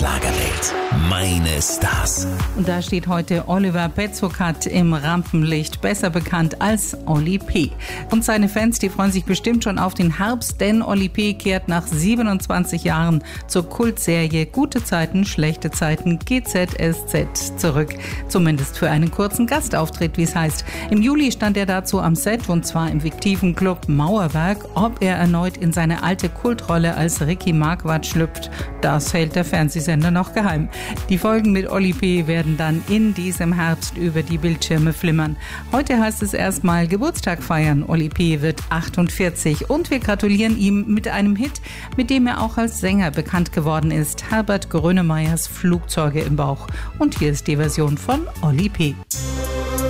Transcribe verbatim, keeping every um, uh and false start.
Schlagerwelt. Meine Stars. Und da steht heute Oliver Petzokat im Rampenlicht, besser bekannt als Oli P. Und seine Fans, die freuen sich bestimmt schon auf den Herbst, denn Oli P. kehrt nach siebenundzwanzig Jahren zur Kultserie Gute Zeiten, schlechte Zeiten G Z S Z zurück. Zumindest für einen kurzen Gastauftritt, wie es heißt. Im Juli stand er dazu am Set, und zwar im fiktiven Club Mauerwerk. Ob er erneut in seine alte Kultrolle als Ricky Marquardt schlüpft, das hält der Fernsehsender noch geheim. Die Folgen mit Oli P. werden dann in diesem Herbst über die Bildschirme flimmern. Heute heißt es erstmal Geburtstag feiern. Oli P. wird achtundvierzig und wir gratulieren ihm mit einem Hit, mit dem er auch als Sänger bekannt geworden ist. Herbert Grönemeyers Flugzeuge im Bauch. Und hier ist die Version von Oli P.